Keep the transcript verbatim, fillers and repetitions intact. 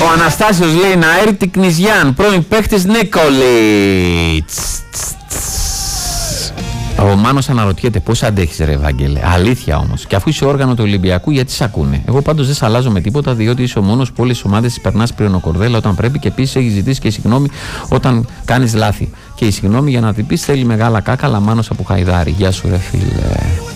Ο Αναστάσιος λέει Ναέρ Τικνιζιάν, πρώην παίκτης Νίκολιτς. Ο Μάνος αναρωτιέται πώς αντέχεις ρε Ευάγγελε. Αλήθεια όμως. Και αφού είσαι όργανο του Ολυμπιακού, γιατί σ' ακούνε. Εγώ πάντως δεν σ' αλλάζω με τίποτα, διότι είσαι ο μόνος που όλες τις ομάδες τις περνάς πριονοκορδέλα όταν πρέπει και επίσης έχεις ζητήσει και συγγνώμη όταν κάνεις λάθη. Και η συγγνώμη για να την πεις θέλει μεγάλα κάκα, αλλά Μάνος από Χαϊδάρη. Γεια σου ρε φίλε.